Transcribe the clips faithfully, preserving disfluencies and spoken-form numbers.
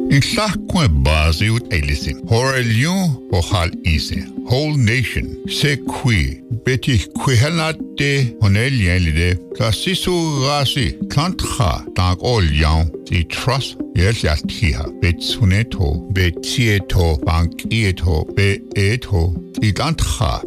In sakwe bazi ut elisin. Horelion ohal ise. Whole nation se qui beti quihelate honelielide classisu rasi kantra tank all young the trust yelatiha betsuneto betieto bankieto beeto the kantra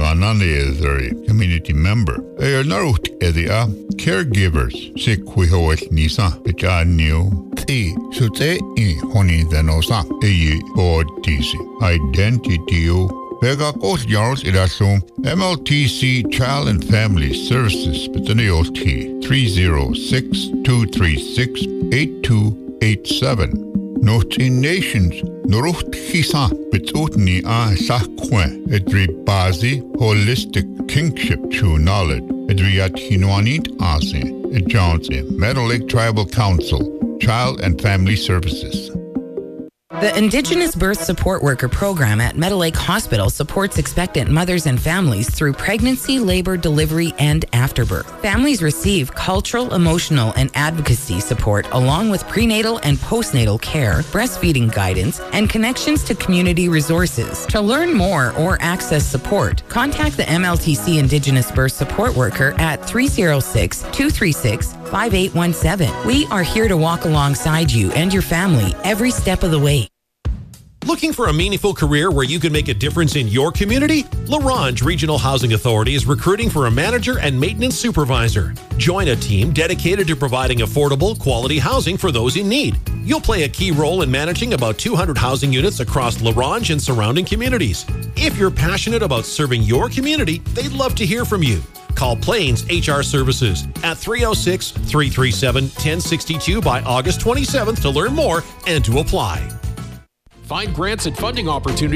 deneranane community member. They are not edia caregivers se quihoel nisa bejanio the sute in honi denosa e or disi identity. Vega Coast Yards Irasum, M L T C Child and Family Services, Betanio T, three oh six, two three six, eight two eight seven. Noti Nations, Norucht Hisa, Betutni A Sakwe, Edri Bazi, Holistic Kingship True Knowledge, Edriat Hinoanit Ase, Edjonse, Meadow Lake Tribal Council, Child and Family Services. The Indigenous Birth Support Worker program at Meadow Lake Hospital supports expectant mothers and families through pregnancy, labor, delivery, and afterbirth. Families receive cultural, emotional, and advocacy support along with prenatal and postnatal care, breastfeeding guidance, and connections to community resources. To learn more or access support, contact the M L T C Indigenous Birth Support Worker at three oh six, two three six, five eight one seven. We are here to walk alongside you and your family every step of the way. Looking for a meaningful career where you can make a difference in your community? LaRange Regional Housing Authority is recruiting for a manager and maintenance supervisor. Join a team dedicated to providing affordable, quality housing for those in need. You'll play a key role in managing about two hundred housing units across LaRange and surrounding communities. If you're passionate about serving your community, they'd love to hear from you. Call Plains H R Services at three oh six, three three seven, one oh six two by August twenty-seventh to learn more and to apply. Find grants and funding opportunities